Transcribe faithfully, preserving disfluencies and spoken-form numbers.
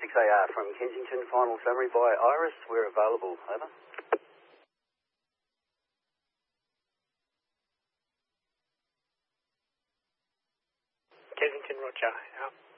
six A R from Kensington, final summary by Iris. We're available. Over. Kensington, roger. Out.